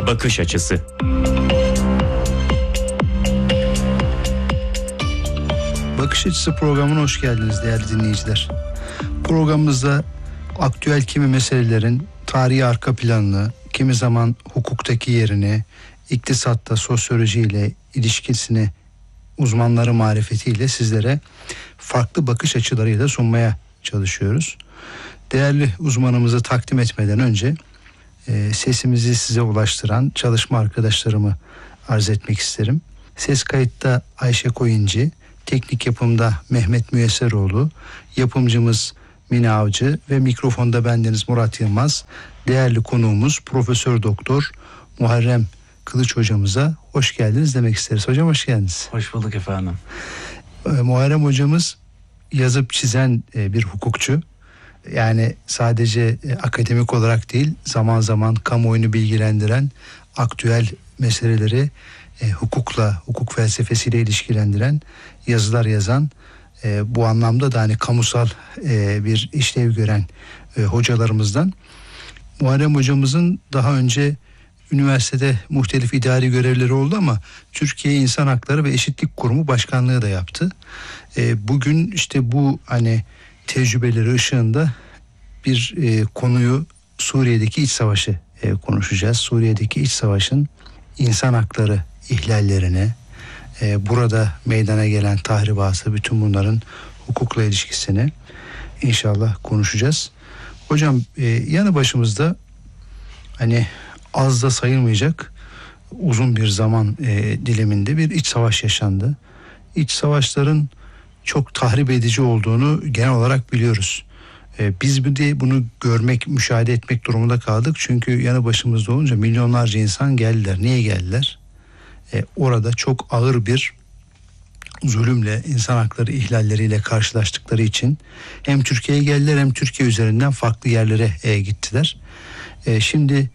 bakış açısı. Bakış Açısı programına hoş geldiniz değerli dinleyiciler. Programımızda aktüel kimi meselelerin tarihi arka planını, kimi zaman hukuktaki yerini, iktisatta, sosyolojiyle ilişkisini uzmanları marifetiyle sizlere farklı bakış açılarıyla sunmaya çalışıyoruz. Değerli uzmanımızı takdim etmeden önce sesimizi size ulaştıran çalışma arkadaşlarımı arz etmek isterim. Ses kayıtta Ayşe Koyuncu, teknik yapımda Mehmet Müyesseroğlu, yapımcımız Mine Avcı ve mikrofonda bendeniz Murat Yılmaz. Değerli konuğumuz Profesör Doktor Muharrem Kılıç hocamıza hoş geldiniz demek isteriz. Hocam hoş geldiniz. Hoş bulduk efendim. Muharrem hocamız yazıp çizen bir hukukçu. Yani sadece akademik olarak değil, zaman zaman kamuoyunu bilgilendiren, aktüel meseleleri hukukla, hukuk felsefesiyle ilişkilendiren yazılar yazan, bu anlamda da hani kamusal bir işlev gören hocalarımızdan. Muharrem hocamızın daha önce üniversitede muhtelif idari görevleri oldu ama Türkiye İnsan Hakları ve Eşitlik Kurumu Başkanlığı da yaptı. Bugün işte bu hani tecrübeleri ışığında bir konuyu, Suriye'deki iç savaşı konuşacağız. Suriye'deki iç savaşın insan hakları ihlallerine, burada meydana gelen tahribatı, bütün bunların hukukla ilişkisini inşallah konuşacağız. Hocam yanı başımızda hani az da sayılmayacak uzun bir zaman diliminde bir iç savaş yaşandı. İç savaşların çok tahrip edici olduğunu genel olarak biliyoruz. Biz de bunu görmek, müşahede etmek durumunda kaldık. Çünkü yanı başımızda olunca milyonlarca insan geldiler. Niye geldiler? Orada çok ağır bir zulümle, insan hakları ihlalleriyle karşılaştıkları için hem Türkiye'ye geldiler hem Türkiye üzerinden farklı yerlere gittiler. Şimdi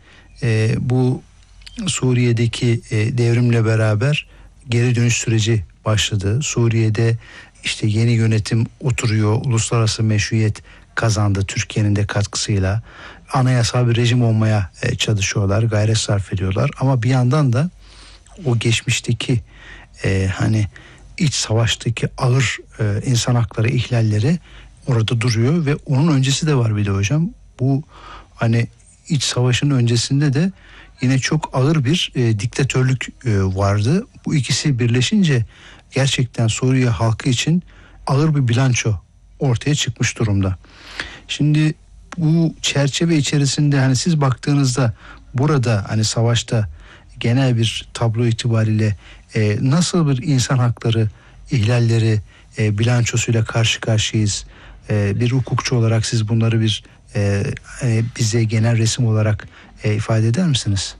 bu Suriye'deki devrimle beraber geri dönüş süreci başladı. Suriye'de işte yeni yönetim oturuyor, uluslararası meşruiyet kazandı Türkiye'nin de katkısıyla. Anayasal bir rejim olmaya çalışıyorlar, gayret sarf ediyorlar. Ama bir yandan da o geçmişteki hani iç savaştaki ağır insan hakları ihlalleri orada duruyor ve onun öncesi de var bir de hocam. Bu hani iç savaşın öncesinde de yine çok ağır bir diktatörlük vardı. Bu ikisi birleşince gerçekten Suriye halkı için ağır bir bilanço ortaya çıkmış durumda. Şimdi bu çerçeve içerisinde hani siz baktığınızda burada hani savaşta genel bir tablo itibariyle nasıl bir insan hakları ihlalleri bilançosuyla karşı karşıyayız? Bir hukukçu olarak siz bunları bir bize genel resim olarak ifade eder misiniz?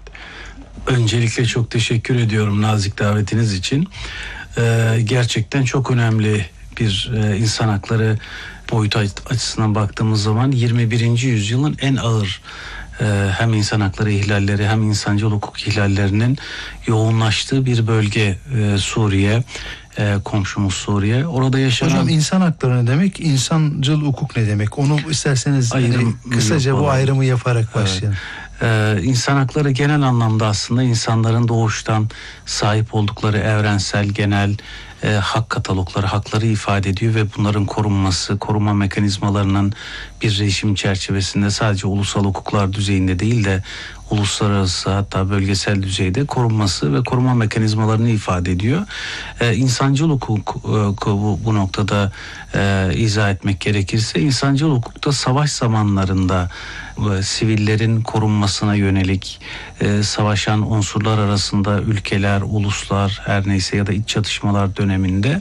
Öncelikle çok teşekkür ediyorum nazik davetiniz için. Gerçekten çok önemli bir insan hakları boyutu açısından baktığımız zaman 21. yüzyılın en ağır hem insan hakları ihlalleri hem insancıl hukuk ihlallerinin yoğunlaştığı bir bölge Suriye, komşumuz Suriye. Orada yaşanan... Hocam insan hakları ne demek? İnsancıl hukuk ne demek? Onu isterseniz kısaca bu ayrımı yaparak başlayalım. İnsan hakları genel anlamda aslında insanların doğuştan sahip oldukları evrensel, genel hak katalogları, hakları ifade ediyor ve bunların korunması, koruma mekanizmalarının bir rejim çerçevesinde sadece ulusal hukuklar düzeyinde değil de uluslararası hatta bölgesel düzeyde korunması ve koruma mekanizmalarını ifade ediyor. İnsancıl hukuk bu noktada izah etmek gerekirse insancıl hukukta savaş zamanlarında sivillerin korunmasına yönelik savaşan unsurlar arasında ülkeler, uluslar her neyse ya da iç çatışmalar döneminde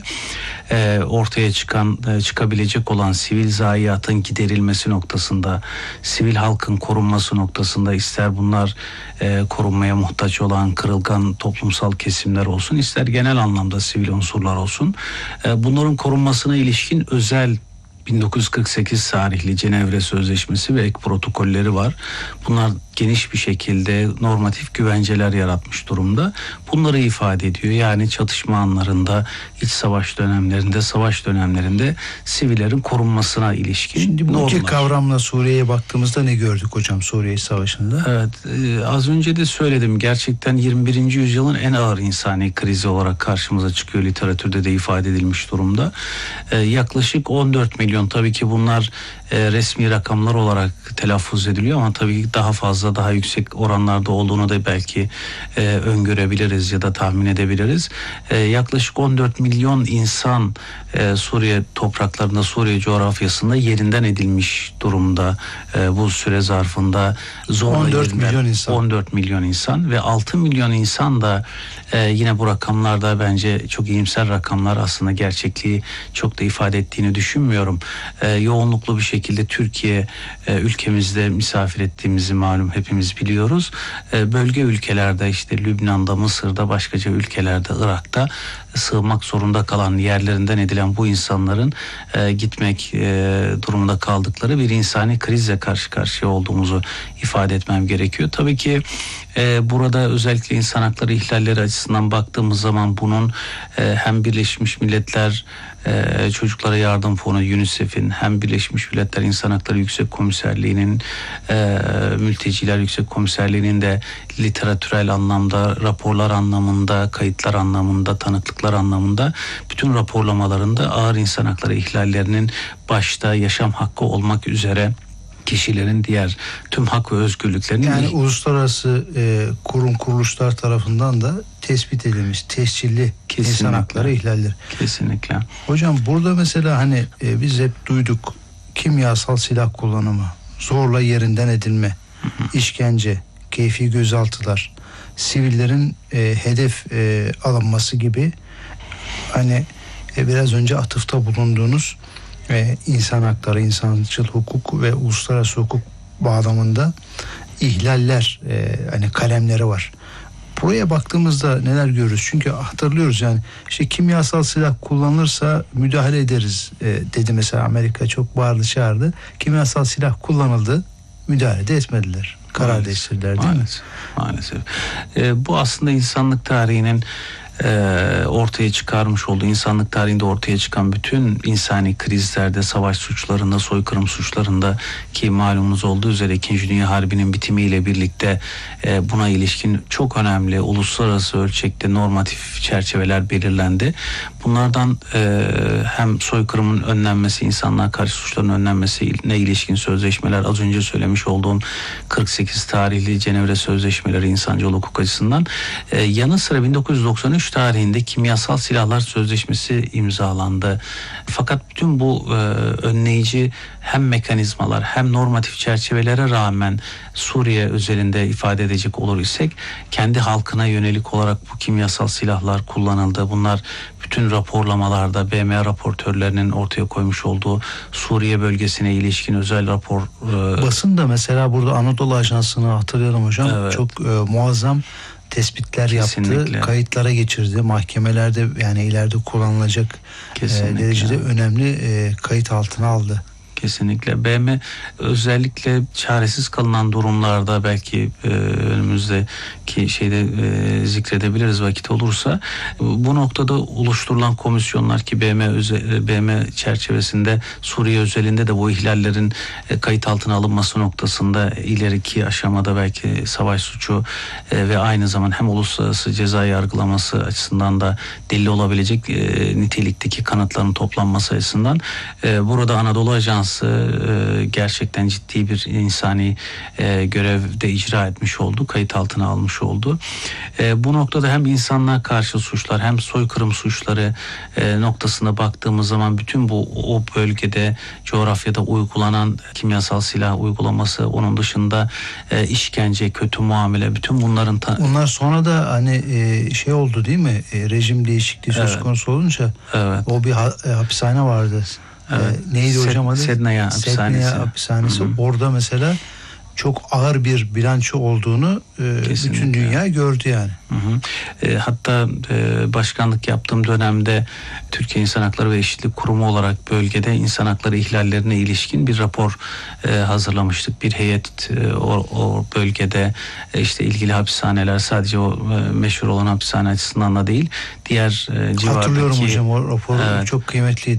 ortaya çıkabilecek olan sivil zayiatın giderilmesi noktasında, sivil halkın korunması noktasında ister bunlar korunmaya muhtaç olan kırılgan toplumsal kesimler olsun, ister genel anlamda sivil unsurlar olsun, bunların korunmasına ilişkin özel 1948 tarihli Cenevre Sözleşmesi ve ek protokolleri var. Bunlar geniş bir şekilde normatif güvenceler yaratmış durumda. Bunları ifade ediyor. Yani çatışma anlarında, iç savaş dönemlerinde, savaş dönemlerinde sivillerin korunmasına ilişkin Şimdi bu normlar. iki kavramla Suriye'ye baktığımızda ne gördük hocam Suriye Savaşı'nda? Evet, az önce de söyledim. Gerçekten 21. yüzyılın en ağır insani krizi olarak karşımıza çıkıyor. Literatürde de ifade edilmiş durumda. Yaklaşık 14 milyon, tabii ki bunlar resmi rakamlar olarak telaffuz ediliyor ama tabii ki daha fazla, daha yüksek oranlarda olduğunu da belki öngörebiliriz ya da tahmin edebiliriz. Yaklaşık 14 milyon insan Suriye topraklarında, Suriye coğrafyasında yerinden edilmiş durumda. Bu süre zarfında zorla 14 milyon insan ve 6 milyon insan da yine bu rakamlarda bence çok iyimser rakamlar, aslında gerçekliği çok da ifade ettiğini düşünmüyorum. Yoğunluklu bir şekilde Türkiye ülkemizde misafir ettiğimizi malum hepimiz biliyoruz. Bölge ülkelerde, işte Lübnan'da, Mısır'da, başkaca ülkelerde, Irak'ta sığınmak zorunda kalan, yerlerinden edilen bu insanların gitmek durumunda kaldıkları bir insani krizle karşı karşıya olduğumuzu ifade etmem gerekiyor. Tabii ki burada özellikle insan hakları ihlalleri açısından baktığımız zaman bunun hem Birleşmiş Milletler Çocuklara Yardım Fonu UNICEF'in, hem Birleşmiş Milletler İnsan Hakları Yüksek Komiserliği'nin, Mülteciler Yüksek Komiserliği'nin de literatürel anlamda, raporlar anlamında, kayıtlar anlamında, tanıklıklar anlamında bütün raporlamalarında ağır insan hakları ihlallerinin başta yaşam hakkı olmak üzere kişilerin diğer tüm hak ve özgürlüklerinin, yani uluslararası kurum kuruluşlar tarafından da tespit edilmiş tescilli insan hakları ihlalleri. Kesinlikle. Hocam burada mesela hani biz hep duyduk, kimyasal silah kullanımı, zorla yerinden edilme, işkence, keyfi gözaltılar, sivillerin hedef alınması gibi, hani biraz önce atıfta bulunduğunuz insan hakları, insancıl hukuk ve uluslararası hukuk bağlamında ihlaller, hani kalemleri var. Buraya baktığımızda neler görürüz? Çünkü hatırlıyoruz, yani işte kimyasal silah kullanılırsa müdahale ederiz dedi mesela Amerika, çok bağırdı çağırdı. Kimyasal silah kullanıldı, müdahale de etmediler. Karar değiştirdiler, değil mi? Maalesef. Bu aslında insanlık tarihinin ortaya çıkarmış olduğu, insanlık tarihinde ortaya çıkan bütün insani krizlerde, savaş suçlarında, soykırım suçlarında, ki malumunuz olduğu üzere 2. Dünya Harbi'nin bitimiyle birlikte buna ilişkin çok önemli uluslararası ölçekte normatif çerçeveler belirlendi. Bunlardan hem soykırımın önlenmesi, insanlığa karşı suçların önlenmesine ilişkin sözleşmeler, az önce söylemiş olduğum 48 tarihli Cenevre Sözleşmeleri insancıl hukuk açısından, yanı sıra 1993 tarihinde Kimyasal Silahlar Sözleşmesi imzalandı. Fakat bütün bu önleyici hem mekanizmalar hem normatif çerçevelere rağmen Suriye özelinde ifade edecek olur isek, kendi halkına yönelik olarak bu kimyasal silahlar kullanıldı. Bunlar bütün raporlamalarda BM raportörlerinin ortaya koymuş olduğu Suriye bölgesine ilişkin özel rapor. Basın da mesela burada Anadolu Ajansı'nı hatırlayalım hocam. Evet. Çok muazzam tespitler Kesinlikle yaptı, kayıtlara geçirdi. Mahkemelerde, yani ileride kullanılacak derecede önemli kayıt altına aldı. Kesinlikle. BM özellikle çaresiz kalınan durumlarda, belki önümüzdeki zikredebiliriz vakit olursa, bu noktada oluşturulan komisyonlar, ki BM çerçevesinde Suriye özelinde de bu ihlallerin kayıt altına alınması noktasında ileriki aşamada belki savaş suçu ve aynı zaman hem uluslararası ceza yargılaması açısından da delil olabilecek nitelikteki kanıtların toplanması açısından burada Anadolu Ajansı gerçekten ciddi bir insani görevde icra etmiş oldu, kayıt altına almış oldu. Bu noktada hem insanlığa karşı suçlar hem soykırım suçları noktasına baktığımız zaman bütün o bölgede, coğrafyada uygulanan kimyasal silah uygulaması, onun dışında işkence, kötü muamele, bütün bunların bunlar sonra da hani oldu değil mi? Rejim değişikliği söz konusu olunca o bir hapishane vardı. Neydi hocam adı? Sednaya hapishanesi. Orada mesela çok ağır bir bilanço olduğunu bütün dünya gördü yani. Hatta başkanlık yaptığım dönemde Türkiye İnsan Hakları ve Eşitlik Kurumu olarak bölgede insan hakları ihlallerine ilişkin bir rapor hazırlamıştık. Bir heyet o bölgede işte ilgili hapishaneler, sadece o meşhur olan hapishane açısından da değil, diğer civardaki... Hatırlıyorum hocam, o rapor çok kıymetliydi.